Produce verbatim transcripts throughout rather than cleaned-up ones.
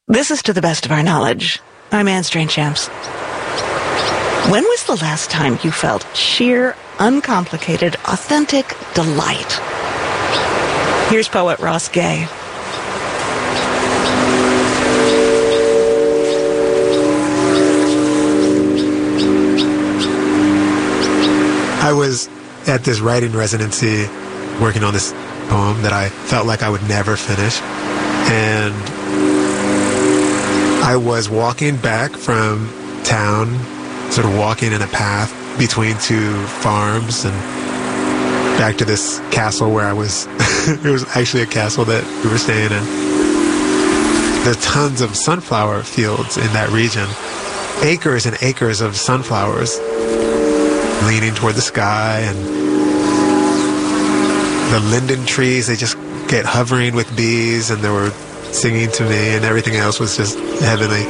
This is To the Best of Our Knowledge. I'm Anne Strange-Shams. When was the last time you felt sheer, uncomplicated, authentic delight? Here's poet Ross Gay. I was at this writing residency working on this poem that I felt like I would never finish. And I was walking back from town, sort of walking in a path between two farms and back to this castle where I was. It was actually a castle that we were staying in. There's tons of sunflower fields in that region. Acres and acres of sunflowers leaning toward the sky, and the linden trees, they just get hovering with bees, and they were singing to me, and everything else was just heavenly.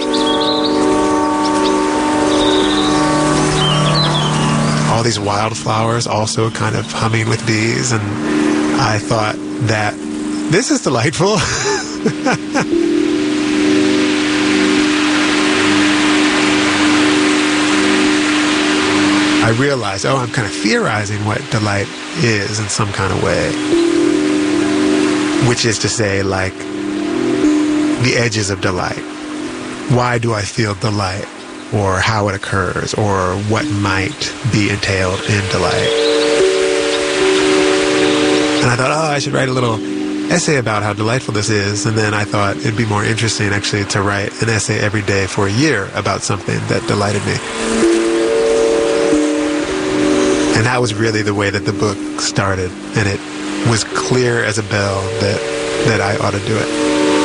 All these wildflowers also kind of humming with bees, and I thought that this is delightful. I realized, oh, I'm kind of theorizing what delight is in some kind of way. Which is to say, like, the edges of delight. Why do I feel delight? Or how it occurs? Or what might be entailed in delight? And I thought, oh, I should write a little essay about how delightful this is. And then I thought it'd be more interesting, actually, to write an essay every day for a year about something that delighted me. And that was really the way that the book started. And it was clear as a bell that, that I ought to do it.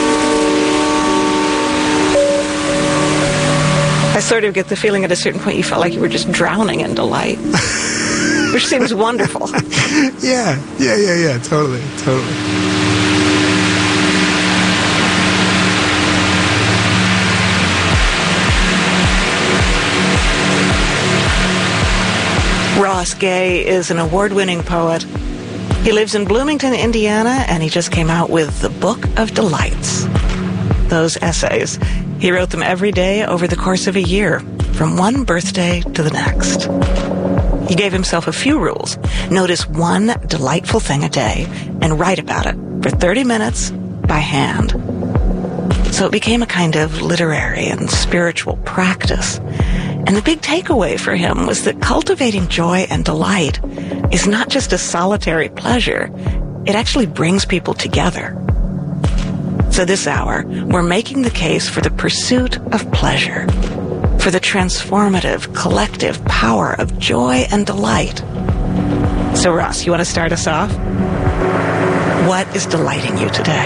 I sort of get the feeling at a certain point you felt like you were just drowning in delight. Which seems wonderful. Yeah, yeah, yeah, yeah, totally, totally. Ross Gay is an award-winning poet. He lives in Bloomington, Indiana, and he just came out with The Book of Delights. Those essays, he wrote them every day over the course of a year, from one birthday to the next. He gave himself a few rules. Notice one delightful thing a day and write about it for thirty minutes by hand. So it became a kind of literary and spiritual practice. And the big takeaway for him was that cultivating joy and delight is not just a solitary pleasure. It actually brings people together. So this hour, we're making the case for the pursuit of pleasure, for the transformative, collective power of joy and delight. So Ross, you want to start us off? What is delighting you today?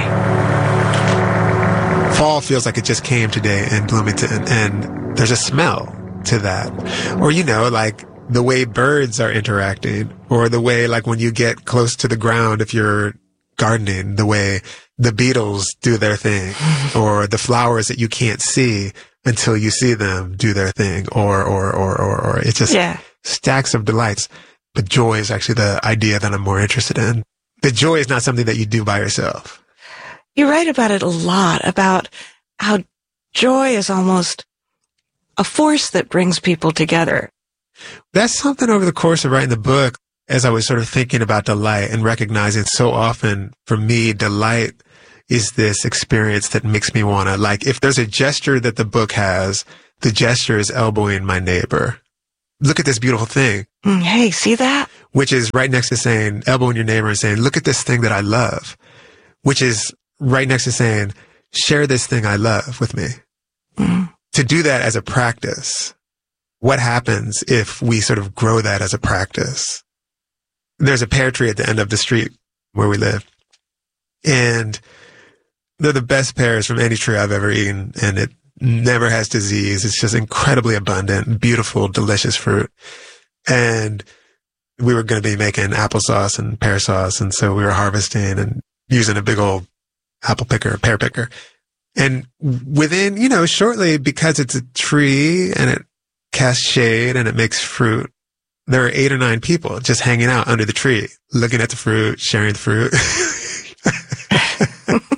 Fall feels like it just came today in Bloomington, and there's a smell to that. Or, you know, like the way birds are interacting, or the way, like, when you get close to the ground, if you're gardening, the way the beetles do their thing, or the flowers that you can't see until you see them do their thing, or, or, or, or, or it's just yeah. stacks of delights. But joy is actually the idea that I'm more interested in. The joy is not something that you do by yourself. You write about it a lot, about how joy is almost a force that brings people together. That's something over the course of writing the book, as I was sort of thinking about delight and recognizing so often for me, delight is this experience that makes me want to, like, if there's a gesture that the book has, the gesture is elbowing my neighbor. Look at this beautiful thing. Mm, hey, see that? Which is right next to saying, elbowing your neighbor and saying, look at this thing that I love. Which is right next to saying, share this thing I love with me. Mm. To do that as a practice, what happens if we sort of grow that as a practice? There's a pear tree at the end of the street where we live, and they're the best pears from any tree I've ever eaten, and it never has disease. It's just incredibly abundant, beautiful, delicious fruit. And we were going to be making applesauce and pear sauce, and so we were harvesting and using a big old apple picker, pear picker. And within, you know, shortly, because it's a tree and it casts shade and it makes fruit, there are eight or nine people just hanging out under the tree, looking at the fruit, sharing the fruit.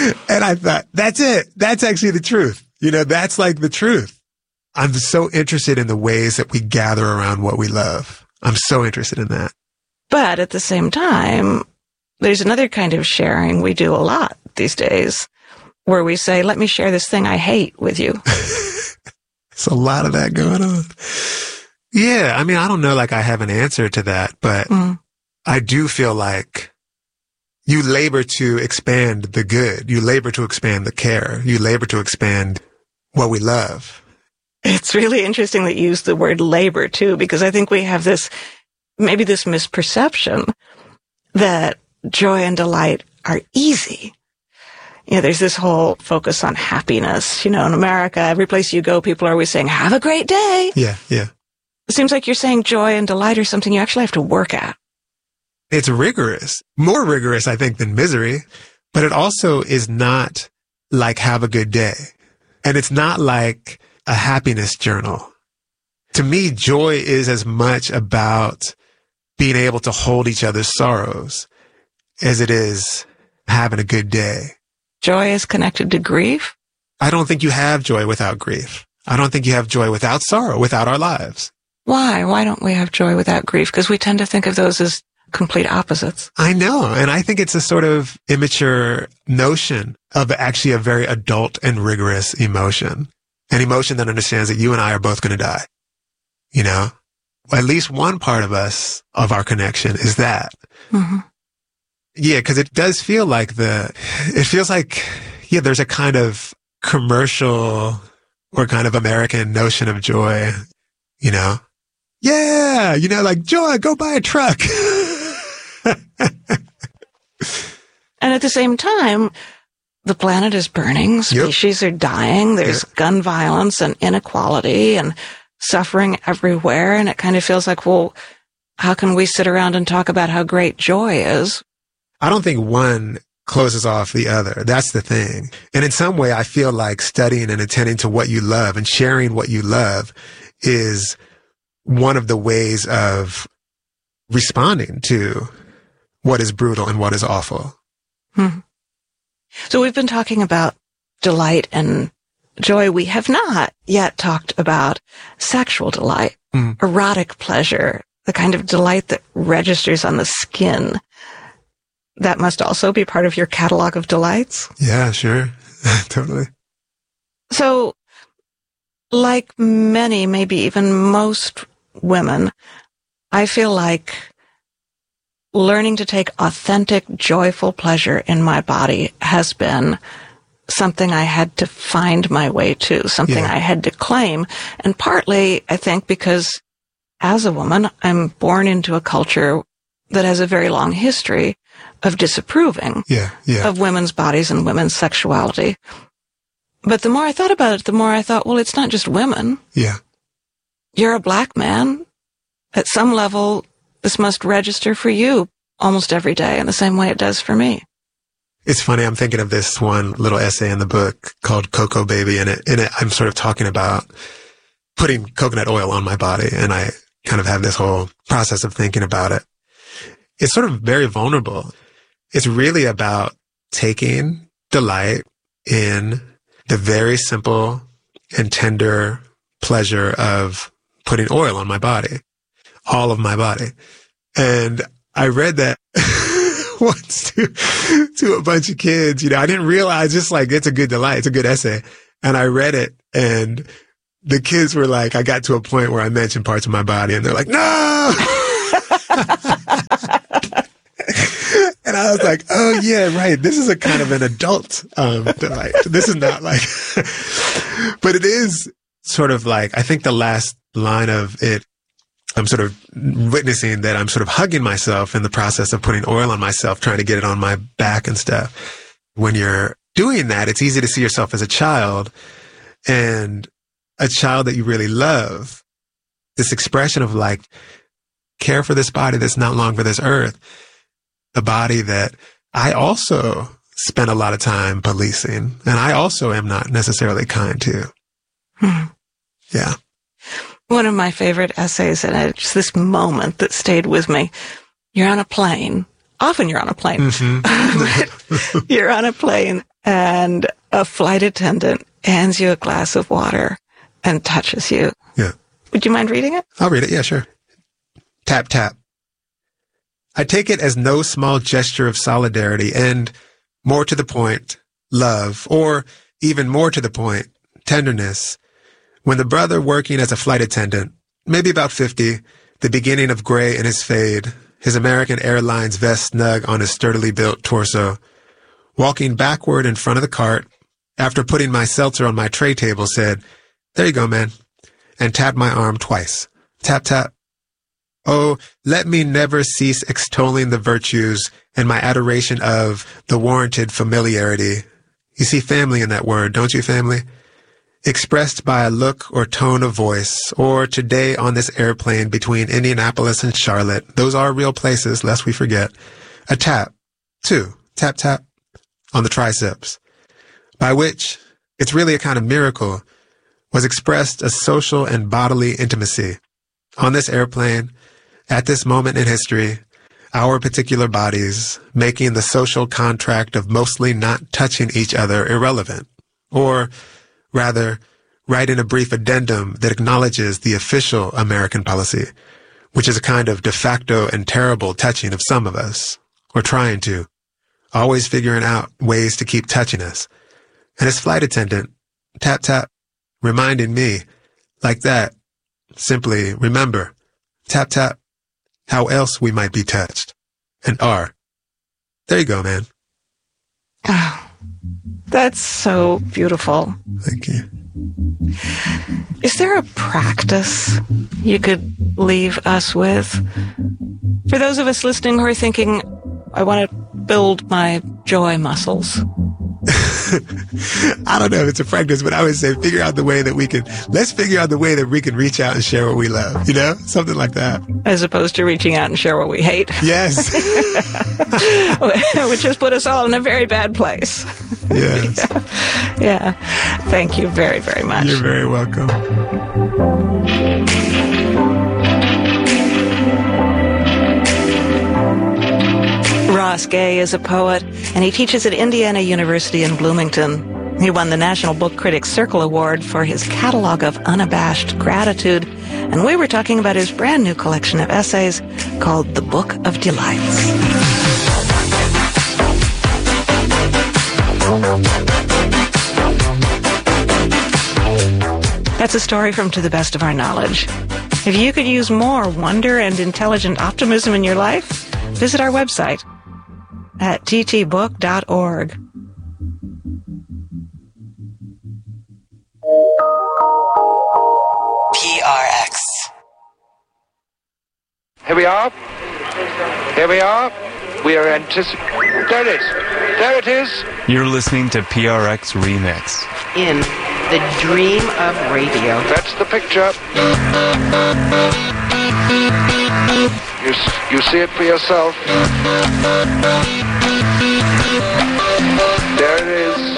And I thought, that's it. That's actually the truth. You know, that's like the truth. I'm so interested in the ways that we gather around what we love. I'm so interested in that. But at the same time, there's another kind of sharing we do a lot these days where we say, let me share this thing I hate with you. There's a lot of that going on. Yeah. I mean, I don't know, like I have an answer to that, but mm. I do feel like you labor to expand the good. You labor to expand the care. You labor to expand what we love. It's really interesting that you use the word labor too, because I think we have this, maybe this misperception that joy and delight are easy. You know, there's this whole focus on happiness. You know, in America, every place you go, people are always saying, have a great day. Yeah, yeah. It seems like you're saying joy and delight are something you actually have to work at. It's rigorous, more rigorous, I think, than misery, but it also is not like have a good day. And it's not like a happiness journal. To me, joy is as much about being able to hold each other's sorrows as it is having a good day. Joy is connected to grief? I don't think you have joy without grief. I don't think you have joy without sorrow, without our lives. Why? Why don't we have joy without grief? Because we tend to think of those as complete opposites. I know. And I think it's a sort of immature notion of actually a very adult and rigorous emotion. An emotion that understands that you and I are both going to die. You know, at least one part of us, of our connection is that. Mm-hmm. Yeah, because it does feel like the, it feels like, yeah, there's a kind of commercial or kind of American notion of joy, you know? Yeah, you know, like, joy, go buy a truck. And at the same time, the planet is burning, species yep. are dying, there's yep. gun violence and inequality and suffering everywhere, and it kind of feels like, well, how can we sit around and talk about how great joy is? I don't think one closes off the other. That's the thing. And in some way, I feel like studying and attending to what you love and sharing what you love is one of the ways of responding to what is brutal and what is awful. Hmm. So we've been talking about delight and joy. We have not yet talked about sexual delight, mm. erotic pleasure, the kind of delight that registers on the skin. That must also be part of your catalog of delights? Yeah, sure. Totally. So, like many, maybe even most women, I feel like learning to take authentic, joyful pleasure in my body has been something I had to find my way to, something yeah. I had to claim. And partly, I think, because as a woman, I'm born into a culture that has a very long history of disapproving yeah, yeah. of women's bodies and women's sexuality. But the more I thought about it, the more I thought, well, it's not just women. Yeah. You're a black man. At some level, this must register for you almost every day in the same way it does for me. It's funny. I'm thinking of this one little essay in the book called Cocoa Baby. And it, in it, I'm sort of talking about putting coconut oil on my body. And I kind of have this whole process of thinking about it. It's sort of very vulnerable. It's really about taking delight in the very simple and tender pleasure of putting oil on my body, all of my body. And I read that once to, to a bunch of kids. You know, I didn't realize, just like, it's a good delight. It's a good essay. And I read it, and the kids were like, I got to a point where I mentioned parts of my body, and they're like, no! And I was like, oh yeah, right. This is a kind of an adult, um, delight. This is not like, but it is sort of like, I think the last line of it, I'm sort of witnessing that I'm sort of hugging myself in the process of putting oil on myself, trying to get it on my back and stuff. When you're doing that, it's easy to see yourself as a child, and a child that you really love. This expression of like, care for this body that's not long for this earth. The body that I also spend a lot of time policing, and I also am not necessarily kind to. Hmm. Yeah. One of my favorite essays, and it's this moment that stayed with me. You're on a plane, often you're on a plane. Mm-hmm. But you're on a plane and a flight attendant hands you a glass of water and touches you. Yeah. Would you mind reading it? I'll read it. Yeah, sure. Tap, tap. I take it as no small gesture of solidarity and, more to the point, love, or even more to the point, tenderness, when the brother working as a flight attendant, maybe about fifty, the beginning of gray in his fade, his American Airlines vest snug on his sturdily built torso, walking backward in front of the cart, after putting my seltzer on my tray table, said, "There you go, man," and tapped my arm twice. Tap, tap. Oh, let me never cease extolling the virtues and my adoration of the warranted familiarity. You see family in that word, don't you, family? Expressed by a look or tone of voice, or today on this airplane between Indianapolis and Charlotte. Those are real places, lest we forget. A tap, two, tap, tap, on the triceps, by which, it's really a kind of miracle, was expressed a social and bodily intimacy. On this airplane, at this moment in history, our particular bodies making the social contract of mostly not touching each other irrelevant, or rather, writing a brief addendum that acknowledges the official American policy, which is a kind of de facto and terrible touching of some of us, or trying to, always figuring out ways to keep touching us. And his flight attendant, tap, tap, reminding me, like that, simply remember, tap, tap, how else we might be touched, and are. There you go, man. Oh, that's so beautiful. Thank you. Is there a practice you could leave us with? For those of us listening who are thinking, I want to build my joy muscles. I don't know if it's a practice, but I would say figure out the way that we can, let's figure out the way that we can reach out and share what we love, you know? Something like that. As opposed to reaching out and share what we hate. Yes. Which has put us all in a very bad place. Yes. Yeah. Yeah. Thank you very, very much. You're very welcome. Ross Gay is a poet, and he teaches at Indiana University in Bloomington. He won the National Book Critics Circle Award for his catalog of unabashed gratitude, and we were talking about his brand new collection of essays called The Book of Delights. That's a story from To the Best of Our Knowledge. If you could use more wonder and intelligent optimism in your life, visit our website at t t book dot org. P R X. Here we are. Here we are. We are anticipating. There it is. There it is. You're listening to P R X Remix. In the dream of radio. That's the picture. You, you see it for yourself. There it is.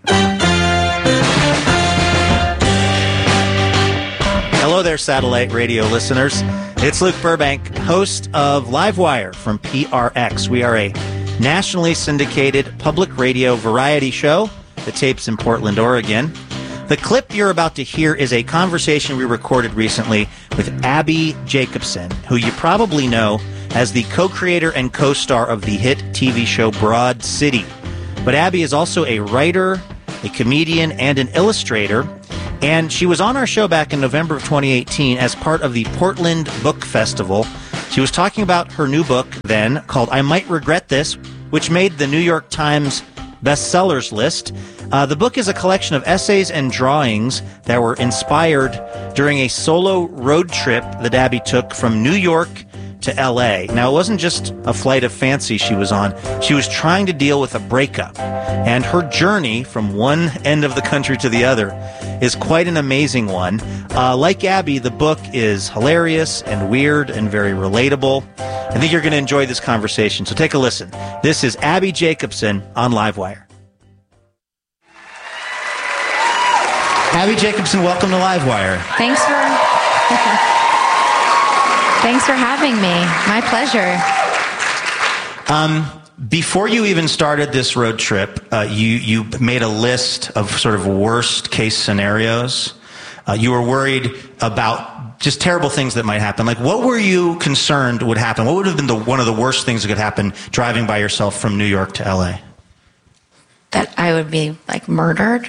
Hello there, satellite radio listeners. It's Luke Burbank, host of Livewire from P R X. We are a nationally syndicated public radio variety show that tapes in Portland, Oregon. The clip you're about to hear is a conversation we recorded recently with Abbi Jacobson, who you probably know as the co-creator and co-star of the hit T V show Broad City. But Abbi is also a writer, a comedian, and an illustrator, and she was on our show back in November of twenty eighteen as part of the Portland Book Festival. She was talking about her new book then called I Might Regret This, which made the New York Times bestsellers list. Uh, the book is a collection of essays and drawings that were inspired during a solo road trip that Abbi took from New York to L A. Now, it wasn't just a flight of fancy she was on. She was trying to deal with a breakup. And her journey from one end of the country to the other is quite an amazing one. Uh, like Abbi, the book is hilarious and weird and very relatable. I think you're going to enjoy this conversation, so take a listen. This is Abbi Jacobson on Livewire. Abbi Jacobson, welcome to Livewire. Thanks for Thanks for having me. My pleasure. Um, before you even started this road trip, uh, you, you made a list of sort of worst case scenarios. Uh, you were worried about just terrible things that might happen. Like, what were you concerned would happen? What would have been the, one of the worst things that could happen driving by yourself from New York to L A? That I would be, like, murdered.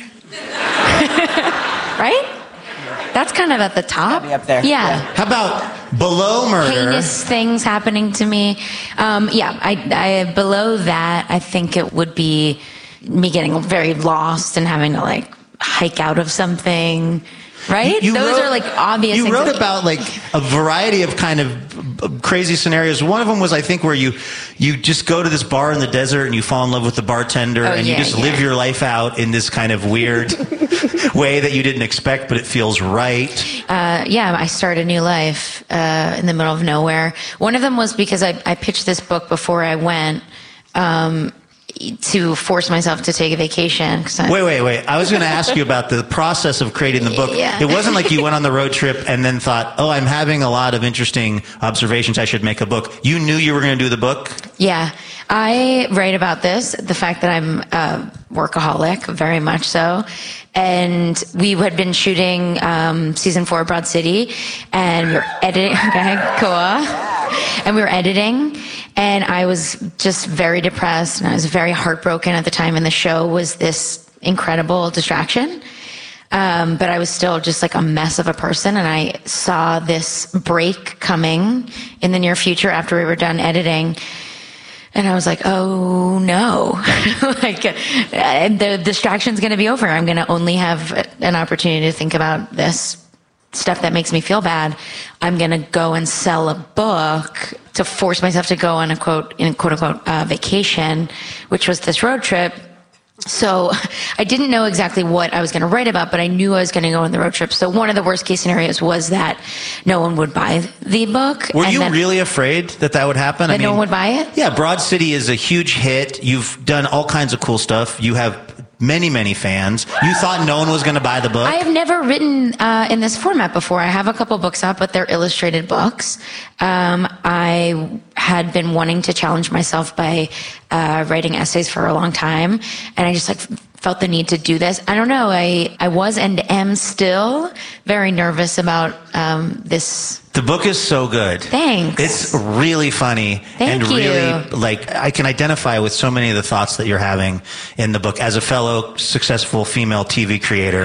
Right? That's kind of at the top. Be up there. Yeah. Yeah. How about below murder? Heinous things happening to me. Um, yeah, I, I below that, I think it would be me getting very lost and having to, like, hike out of something. Right? You Those wrote, are like obvious You things. wrote about like a variety of kind of crazy scenarios. One of them was, I think, where you you just go to this bar in the desert and you fall in love with the bartender oh, and yeah, you just yeah. live your life out in this kind of weird way that you didn't expect, but it feels right. Uh, yeah, I started a new life uh, in the middle of nowhere. One of them was because I, I pitched this book before I went. Um, to force myself to take a vacation. I, wait, wait, wait. I was going to ask you about the process of creating the book. Yeah. It wasn't like you went on the road trip and then thought, oh, I'm having a lot of interesting observations. I should make a book. You knew you were going to do the book? Yeah. I write about this, the fact that I'm a workaholic, very much so. And we had been shooting um, season four of Broad City, and we were editing. Okay, cool. And we were editing, and I was just very depressed, and I was very heartbroken at the time. And the show was this incredible distraction, um, but I was still just like a mess of a person. And I saw this break coming in the near future after we were done editing. And I was like, oh no, like uh, the distraction's going to be over. I'm going to only have an opportunity to think about this stuff that makes me feel bad. I'm going to go and sell a book to force myself to go on a quote, in quote unquote, uh, vacation, which was this road trip. So I didn't know exactly what I was going to write about, but I knew I was going to go on the road trip. So one of the worst case scenarios was that no one would buy the book. Were and you that, really afraid that that would happen? That I mean, no one would buy it? Yeah, Broad City is a huge hit. You've done all kinds of cool stuff. You have many, many fans. You thought no one was going to buy the book? I have never written uh, in this format before. I have a couple books out, but they're illustrated books. Um, I had been wanting to challenge myself by uh, writing essays for a long time, and I just like felt the need to do this. I don't know. I, I was and am still very nervous about um, this. The book is so good. Thanks. It's really funny. Thank and you. really, like, I can identify with so many of the thoughts that you're having in the book as a fellow successful female T V creator.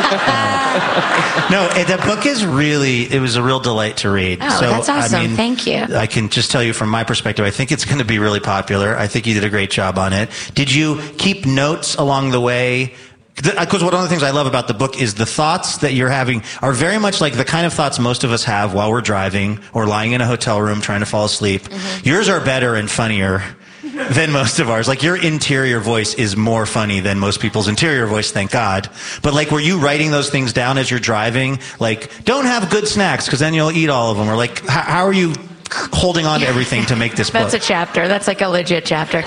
uh, no, the book is really, it was a real delight to read. Oh, so, that's awesome. I mean, Thank you. I can just tell you from my perspective, I think it's going to be really popular. I think you did a great job on it. Did you keep notes along the way? Because one of the things I love about the book is the thoughts that you're having are very much like the kind of thoughts most of us have while we're driving or lying in a hotel room trying to fall asleep. Mm-hmm. Yours are better and funnier than most of ours. Like, your interior voice is more funny than most people's interior voice, thank God. But like, were you writing those things down as you're driving? Like, don't have good snacks because then you'll eat all of them. Or like, how, how are you holding on to everything to make this book? That's a chapter. That's like a legit chapter.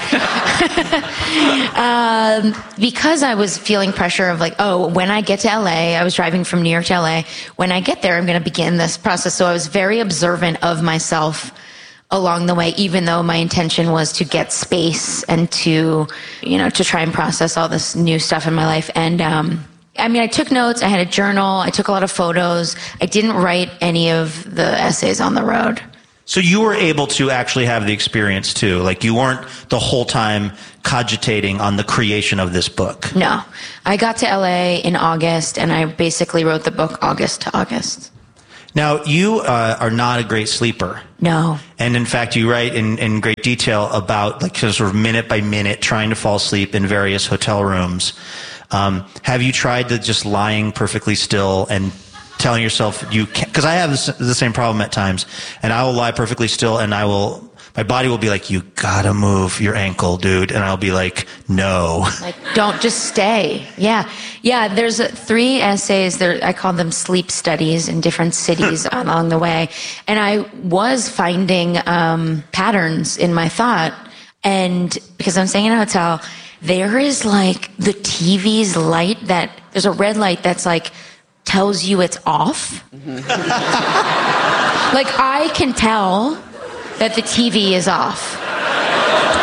um, because I was feeling pressure of like, oh, when I get to L A, I was driving from New York to L A. When I get there, I'm going to begin this process. So I was very observant of myself along the way, even though my intention was to get space and to, you know, to try and process all this new stuff in my life. And, um, I mean, I took notes. I had a journal. I took a lot of photos. I didn't write any of the essays on the road. So you were able to actually have the experience too. Like, you weren't the whole time cogitating on the creation of this book. No. I got to L A in August, and I basically wrote the book August to August. Now, you uh, are not a great sleeper. No. And in fact, you write in, in great detail about, like, sort of minute by minute trying to fall asleep in various hotel rooms. Um, have you tried to just lying perfectly still and telling yourself you can't, because I have this, the same problem at times, and I will lie perfectly still, and I will, my body will be like, you gotta move your ankle, dude, and I'll be like, no. Like, don't, just stay. Yeah. Yeah, there's a, three essays, there, I call them sleep studies in different cities along the way, and I was finding um, patterns in my thought, and because I'm staying in a hotel, there is like the T V's light that, there's a red light that's like, tells you it's off. Like, I can tell that the T V is off.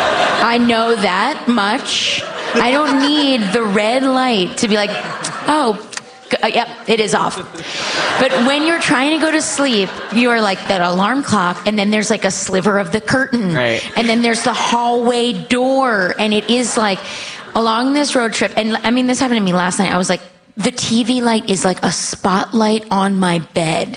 I know that much. I don't need the red light to be like, oh, uh, yep, it is off. But when you're trying to go to sleep, you are like that alarm clock, and then there's like a sliver of the curtain. Right. And then there's the hallway door, and it is like along this road trip. And I mean, this happened to me last night. I was like, the T V light is like a spotlight on my bed.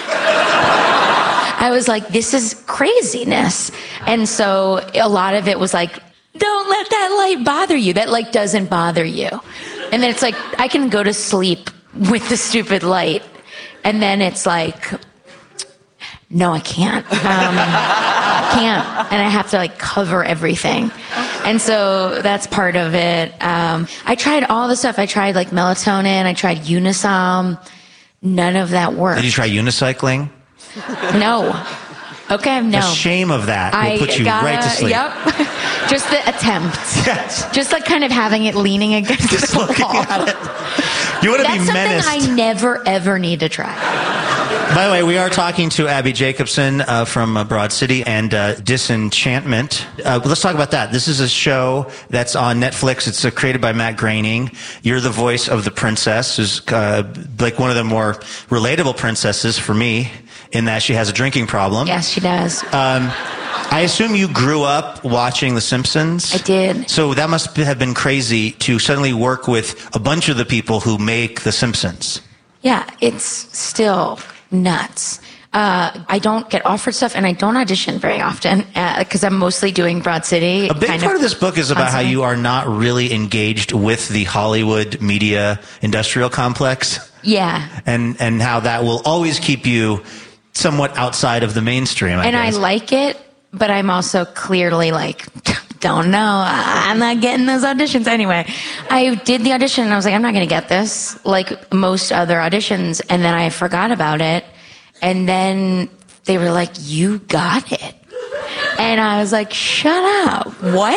I was like, this is craziness. And so a lot of it was like, don't let that light bother you. That light doesn't bother you. And then it's like, I can go to sleep with the stupid light. And then it's like, no, I can't. Um, I can't. And I have to like cover everything. And so that's part of it. Um, I tried all the stuff. I tried like melatonin. I tried Unisom. None of that worked. Did you try unicycling? No. Okay, no. The shame of that will I put you gotta, right to sleep. Yep. Just the attempt. Yes. Just like kind of having it leaning against Just the looking wall. at it. You want to be That's menaced. something I never, ever need to try. By the way, we are talking to Abby Jacobson uh, from uh, Broad City and uh, Disenchantment. Uh, let's talk about that. This is a show that's on Netflix. It's uh, created by Matt Groening. You're the voice of the princess, who's uh, like one of the more relatable princesses for me, in that she has a drinking problem. Yes, she does. Um, I assume you grew up watching The Simpsons. I did. So that must have been crazy to suddenly work with a bunch of the people who make The Simpsons. Yeah, it's still nuts. Uh, I don't get offered stuff, and I don't audition very often because uh, I'm mostly doing Broad City. A big part of, of this book is about constantly. how you are not really engaged with the Hollywood media industrial complex. Yeah. And and how that will always keep you somewhat outside of the mainstream, I and guess. I like it, but I'm also clearly like, don't know. I'm not getting those auditions anyway. I did the audition, and I was like, I'm not going to get this, like most other auditions. And then I forgot about it. And then they were like, you got it. And I was like, shut up. What?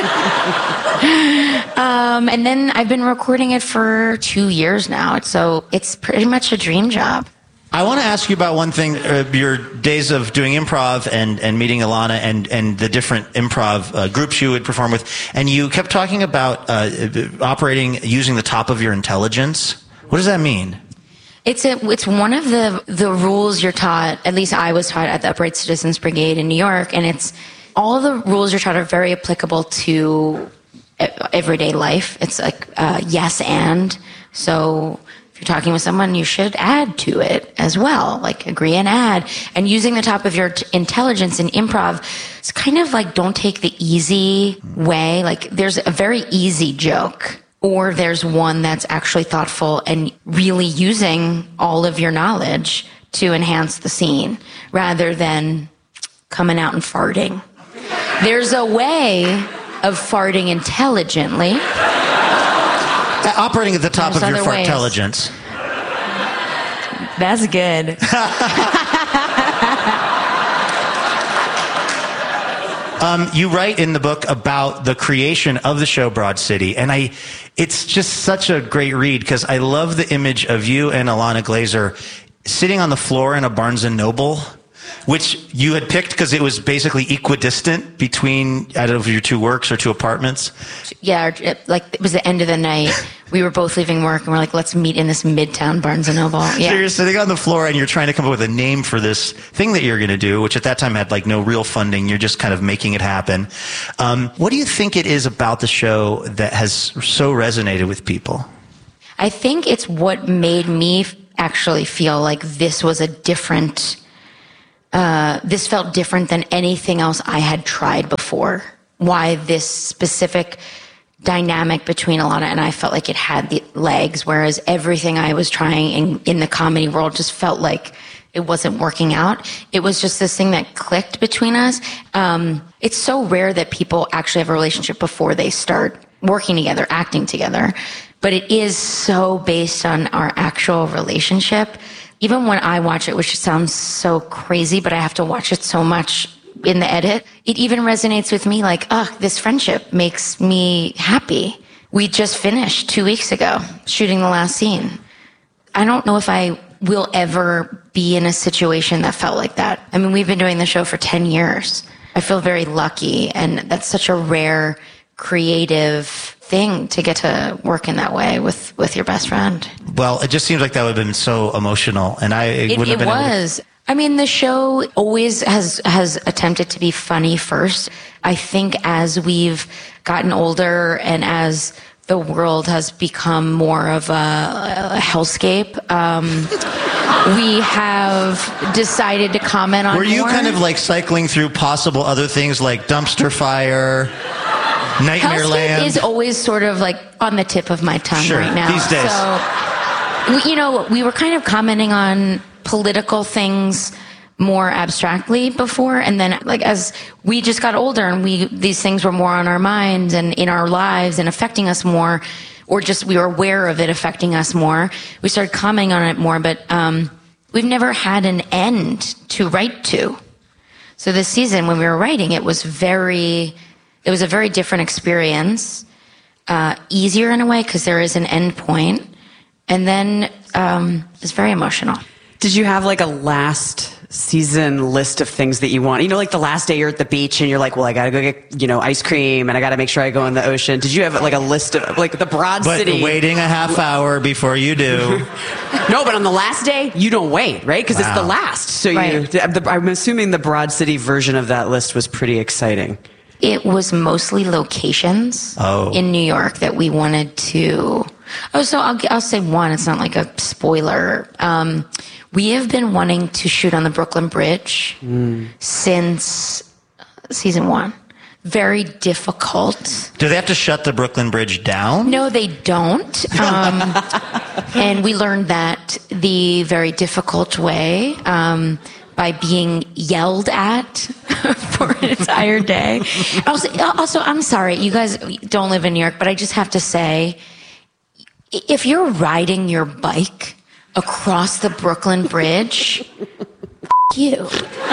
um, and then I've been recording it for two years now. So it's pretty much a dream job. I want to ask you about one thing, uh, your days of doing improv and, and meeting Ilana and, and the different improv uh, groups you would perform with. And you kept talking about uh, operating using the top of your intelligence. What does that mean? It's a, it's one of the, the rules you're taught, at least I was taught at the Upright Citizens Brigade in New York, and it's, all of the rules you're taught are very applicable to everyday life. It's like, uh, yes and. So if you're talking with someone, you should add to it as well, like agree and add. And using the top of your t- intelligence in improv, it's kind of like don't take the easy way. Like there's a very easy joke. Or there's one that's actually thoughtful and really using all of your knowledge to enhance the scene rather than coming out and farting. There's a way of farting intelligently. Uh, operating at the top There's of your other ways. intelligence. That's good. Um, you write in the book about the creation of the show Broad City, and I, it's just such a great read because I love the image of you and Ilana Glazer sitting on the floor in a Barnes and Noble, which you had picked because it was basically equidistant between, I don't know if your two works or two apartments. Yeah, like it was the end of the night. We were both leaving work, and we're like, let's meet in this Midtown Barnes and Noble. Yeah. So you're sitting on the floor, and you're trying to come up with a name for this thing that you're going to do, which at that time had like no real funding. You're just kind of making it happen. Um, what do you think it is about the show that has so resonated with people? I think it's what made me actually feel like this was a different, uh, this felt different than anything else I had tried before. Why this specific dynamic between Ilana and I felt like it had the legs, whereas everything I was trying in, in the comedy world just felt like it wasn't working out. It was just this thing that clicked between us. Um, it's so rare that people actually have a relationship before they start working together, acting together. But it is so based on our actual relationship. Even when I watch it, which sounds so crazy, but I have to watch it so much in the edit, it even resonates with me like, oh, this friendship makes me happy. We just finished two weeks ago shooting the last scene. I don't know if I will ever be in a situation that felt like that. I mean, we've been doing the show for ten years. I feel very lucky, and that's such a rare creative thing to get to work in that way with, with your best friend. Well, it just seems like that would have been so emotional, and I it, it wouldn't have it been was. Able to... I mean, the show always has has attempted to be funny first. I think as we've gotten older and as the world has become more of a, a hellscape, um, we have decided to comment on. Were you more. kind of like cycling through possible other things like Dumpster Fire? Nightmare Hellscape Land is always sort of like on the tip of my tongue sure, right now. These days. So, we, you know, we were kind of commenting on political things more abstractly before, and then like as we just got older and we these things were more on our minds and in our lives and affecting us more, or just we were aware of it affecting us more, we started commenting on it more. But um, we've never had an end to write to. So this season, when we were writing, it was very. It was a very different experience, uh, easier in a way because there is an end point, and then um, it's very emotional. Did you have like a last season list of things that you want? You know, like the last day you're at the beach and you're like, well, I got to go get, you know, ice cream and I got to make sure I go in the ocean. Did you have like a list of like the Broad but City? But waiting a half hour before you do. No, but on the last day, you don't wait, right? Because wow. it's the last. So right. you, the, I'm assuming the Broad City version of that list was pretty exciting. It was mostly locations oh. in New York that we wanted to. Oh, so I'll, I'll say one. It's not like a spoiler. Um, we have been wanting to shoot on the Brooklyn Bridge mm. since season one. Very difficult. Do they have to shut the Brooklyn Bridge down? No, they don't. Um, and we learned that the very difficult way. Um, by being yelled at for an entire day. Also, also, I'm sorry, you guys don't live in New York, but I just have to say, if you're riding your bike across the Brooklyn Bridge, f- you.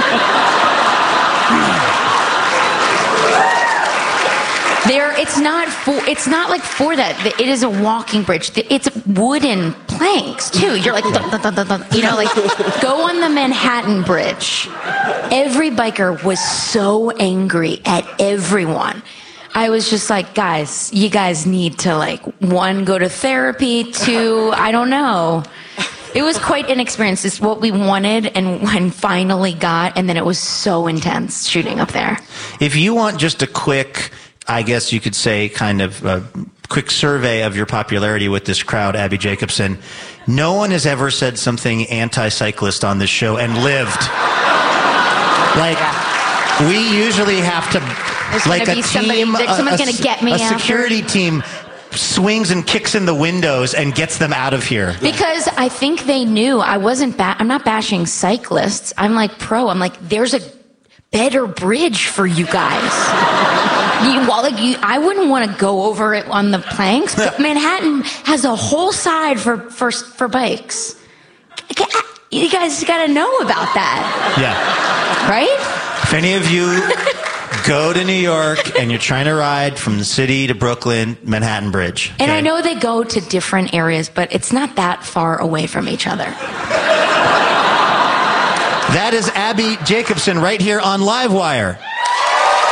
There, it's not for. It's not like for that. It is a walking bridge. It's wooden planks too. You're like, dun, dun, dun, dun, dun. You know, like go on the Manhattan Bridge. Every biker was so angry at everyone. I was just like, guys, you guys need to like one go to therapy. Two, I don't know. It was quite an experience. It's what we wanted and when finally got, and then it was so intense shooting up there. If you want just a quick. I guess you could say kind of a quick survey of your popularity with this crowd, Abbi Jacobson. No one has ever said something anti-cyclist on this show and lived. Like, yeah. we usually have to, There's like a somebody, team, a, someone's a, going to get me a after. security team swings and kicks in the windows and gets them out of here. Because I think they knew I wasn't, ba- I'm not bashing cyclists. I'm like pro. I'm like, there's a better bridge for you guys. You, well, like you, I wouldn't want to go over it on the planks, but Manhattan has a whole side for, for, for bikes. You guys got to know about that. Yeah. Right? If any of you go to New York and you're trying to ride from the city to Brooklyn, Manhattan Bridge. Okay? And I know they go to different areas, but it's not that far away from each other. That is Abbi Jacobson right here on Livewire.